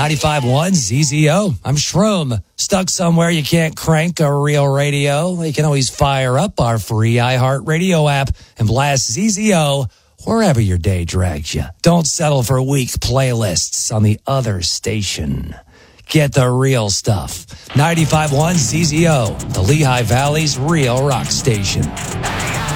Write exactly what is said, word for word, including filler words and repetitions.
ninety-five point one Z Z O. I'm Shroom. Stuck somewhere you can't crank a real radio? You can always fire up our free iHeartRadio app and blast Z Z O wherever your day drags you. Don't settle for weak playlists on the other station. Get the real stuff. ninety-five point one Z Z O, the Lehigh Valley's real rock station.